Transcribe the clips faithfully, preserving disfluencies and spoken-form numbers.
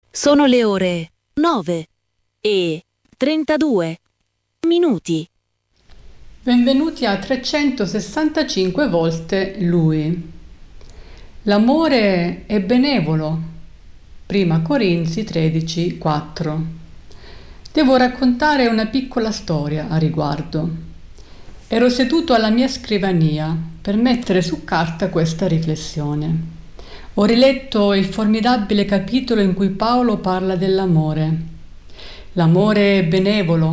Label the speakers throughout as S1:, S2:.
S1: Sono le ore nove e trentadue minuti.
S2: Benvenuti a trecentosessantacinque volte Lui. L'amore è benevolo. Prima Corinzi tredici, quattro. Devo raccontare una piccola storia a riguardo. Ero seduto alla mia scrivania per mettere su carta questa riflessione. Ho riletto il formidabile capitolo in cui Paolo parla dell'amore. L'amore è benevolo.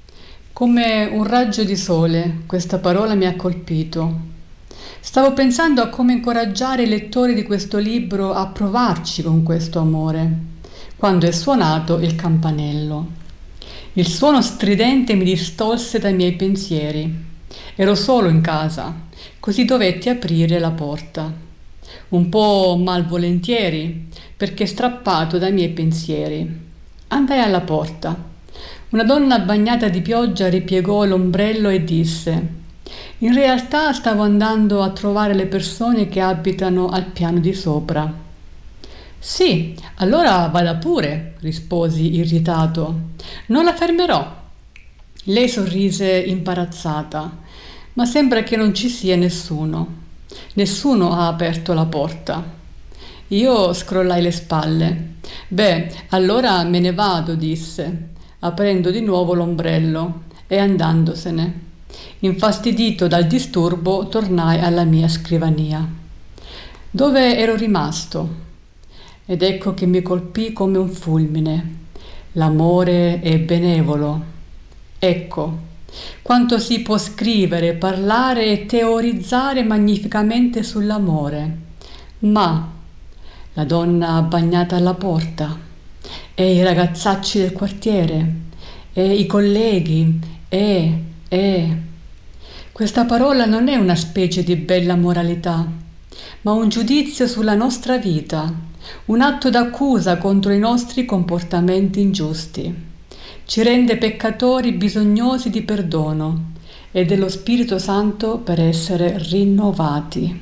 S2: Come un raggio di sole, questa parola mi ha colpito. Stavo pensando a come incoraggiare i lettori di questo libro a provarci con questo amore, quando è suonato il campanello. Il suono stridente mi distolse dai miei pensieri. Ero solo in casa, così dovetti aprire la porta. Un po' malvolentieri, perché strappato dai miei pensieri. Andai alla porta. Una donna bagnata di pioggia ripiegò l'ombrello e disse: «In realtà stavo andando a trovare le persone che abitano al piano di sopra». «Sì, allora vada pure», risposi irritato. «Non la fermerò». Lei sorrise imbarazzata, ma sembra che non ci sia nessuno. Nessuno ha aperto la porta. Io scrollai le spalle. «Beh, allora me ne vado», disse, aprendo di nuovo l'ombrello e andandosene. Infastidito dal disturbo, tornai alla mia scrivania, dove ero rimasto. Ed ecco che mi colpì come un fulmine. L'amore è benevolo. Ecco quanto si può scrivere, parlare e teorizzare magnificamente sull'amore. Ma la donna bagnata alla porta, e i ragazzacci del quartiere, e i colleghi, e, e... Questa parola non è una specie di bella moralità, ma un giudizio sulla nostra vita, un atto d'accusa contro i nostri comportamenti ingiusti. Ci rende peccatori bisognosi di perdono e dello Spirito Santo per essere rinnovati.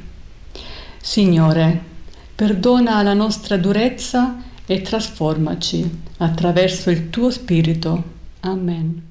S2: Signore, perdona la nostra durezza e trasformaci attraverso il tuo Spirito. Amen.